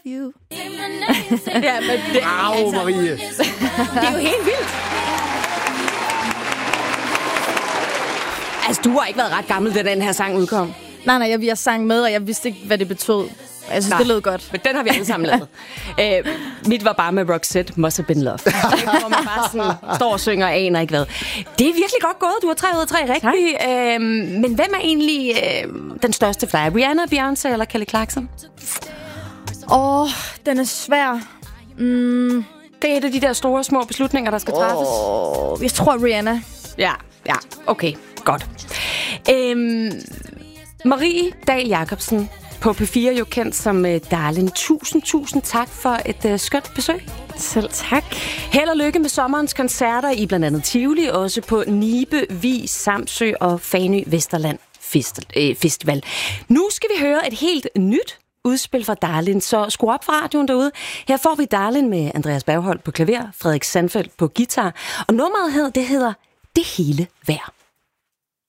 you. Ja, men det, Bravo, Marie. det er jo helt vildt. Altså, du har ikke været ret gammel, da den her sang udkom. Nej, jeg sang med, og jeg vidste ikke, hvad det betød. Jeg synes, det lød godt. Men den har vi alle sammen lavet. Mit var bare med Roxette, Must Have Been Love. Hvor man bare sådan står og synger og aner ikke hvad. Det er virkelig godt gået. Du har 3 ud af 3 rigtige. Men hvem er egentlig den største for dig? Rihanna, Beyoncé eller Kelly Clarkson? Den er svær. Det er et af de der store, små beslutninger, der skal træffes. Jeg tror Rihanna. Ja, okay, godt. Marie Dahl Jacobsen, på P4 jo kendt som Darling. Tusind tak for et skønt besøg. Selv tak. Held og lykke med sommerens koncerter i blandt andet Tivoli, også på Nibe, Vig, Samsø og Fanø Vesterland Festival. Nu skal vi høre et helt nyt udspil fra Darling, så skru op for radioen derude. Her får vi Darling med Andreas Bergholt på klaver, Frederik Sandfeldt på guitar, og nummeret her, det hedder Det hele værd.